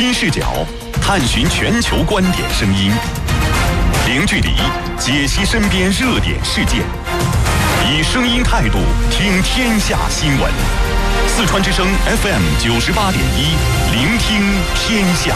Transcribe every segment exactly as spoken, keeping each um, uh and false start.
新视角，探寻全球观点声音，零距离解析身边热点事件，以声音态度听天下新闻。四川之声 F M 九十八点一，聆听天下。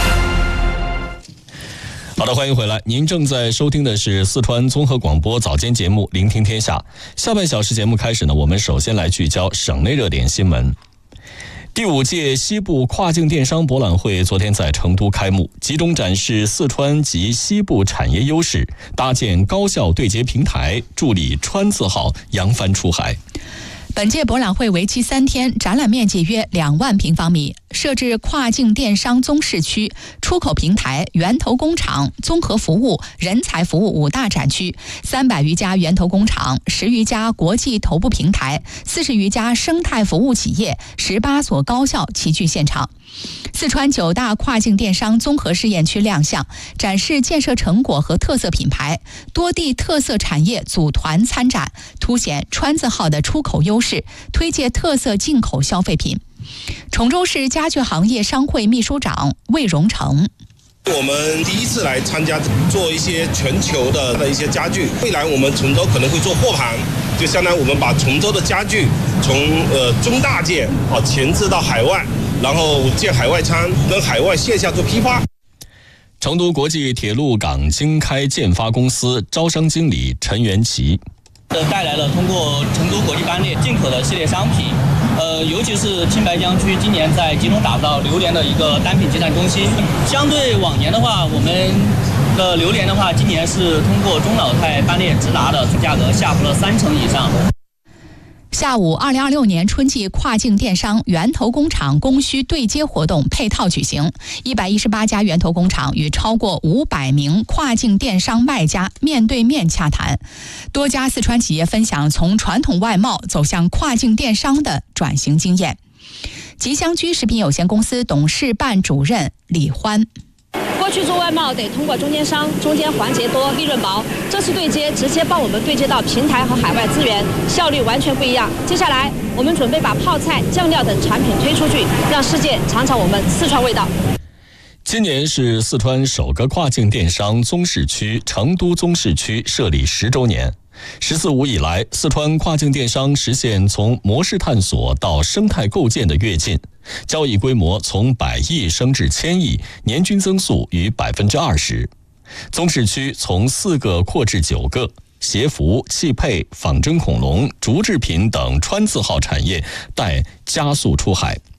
好的，欢迎回来。您正在收听的是四川综合广播早间节目《聆听天下》。下半小时节目开始呢，我们首先来聚焦省内热点新闻。第五届西部跨境电商博览会昨天在成都开幕，集中展示四川及西部产业优势，搭建高效对接平台，助力川字号扬帆出海。 本届博览会为期三天，展览面积约两万平方米，设置跨境电商综市区、出口平台、源头工厂、综合服务、人才服务五大展区，三百余家源头工厂，十余家国际头部平台，四十余家生态服务企业，十八所高校齐聚现场。四川九大跨境电商综合试验区亮相，展示建设成果和特色品牌，多地特色产业组团参展，凸显川字号的出口优势，推介特色进口消费品。崇州市家具行业商会秘书长魏荣成。 我们第一次来参加做一些全球的的一些家具，未来我们崇州可能会做货盘，就相当于我们把崇州的家具从呃中大件啊前置到海外，然后建海外仓，跟海外线下做批发。 成都国际铁路港经开建发公司招商经理陈元奇。 带来了通过成都国际班列进口的系列商品，呃，尤其是青白江区今年在集中打造榴莲的一个单品集散中心。相对往年的话，我们的榴莲的话，今年是通过中老泰班列直达的，价格下浮了三成以上。 下午，二零二六年春季跨境电商源头工厂供需对接活动配套举行，一百一十八家源头工厂与超过五百名跨境电商卖家面对面洽谈，多家四川企业分享从传统外贸走向跨境电商的转型经验。吉祥居食品有限公司董事办主任李欢。 过去做外贸得通过中间商，中间环节多，利润薄。这次对接直接帮我们对接到平台和海外资源，效率完全不一样。接下来我们准备把泡菜、酱料等产品推出去，让世界尝尝我们四川味道。 今年是四川首个跨境电商综市区成都综市区设立十周年。十四五以来，四川跨境电商实现从模式探索到生态构建的跃进，交易规模从百亿升至千亿，年均增速逾百分之二十。综市区从四个扩至九个，鞋服、汽配、仿真恐龙、竹制品等川字号产业待加速出海。